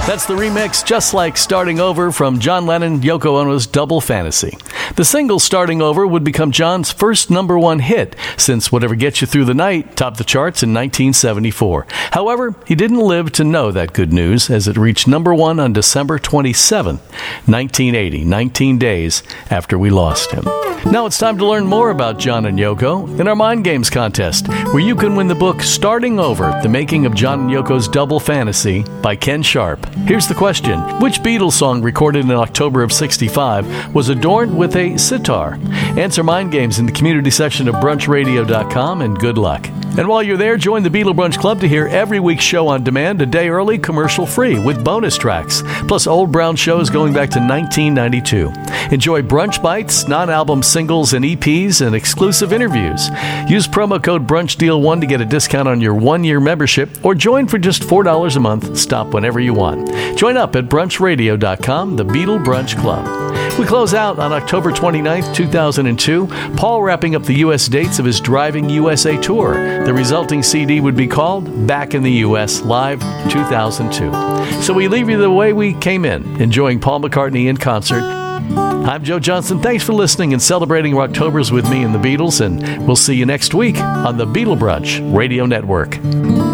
That's the remix, Just Like Starting Over, from John Lennon and Yoko Ono's Double Fantasy. The single Starting Over would become John's first number one hit, since Whatever Gets You Through the Night topped the charts in 1974. However, he didn't live to know that good news, as it reached number one on December 27, 1980, 19 days after we lost him. Now it's time to learn more about John and Yoko in our Mind Games contest, where you can win the book Starting Over, The Making of John and Yoko's Double Fantasy by Ken Sharp. Here's the question. Which Beatles song recorded in October of 65 was adorned with a sitar? Answer Mind Games in the community section of brunchradio.com, and good luck. And while you're there, join the Beatle Brunch Club to hear every week's show on demand a day early, commercial-free, with bonus tracks, plus old brown shows going back to 1992. Enjoy brunch bites, non-album singles and EPs, and exclusive interviews. Use promo code BRUNCHDEAL1 to get a discount on your one-year membership, or join for just $4 a month. Stop whenever you want. Join up at brunchradio.com, the Beatle Brunch Club. We close out on October 29th, 2002, Paul wrapping up the U.S. dates of his Driving USA tour. The resulting CD would be called Back in the U.S. Live 2002. So we leave you the way we came in, enjoying Paul McCartney in concert. I'm Joe Johnson. Thanks for listening and celebrating Octobers with me and the Beatles, and we'll see you next week on the Beatle Brunch Radio Network.